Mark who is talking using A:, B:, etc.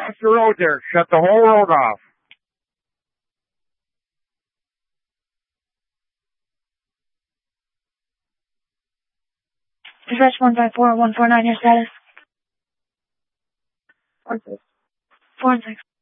A: off the road there. Shut the whole road off.
B: Dispatch 154-149, your status? 4-6. 4-6.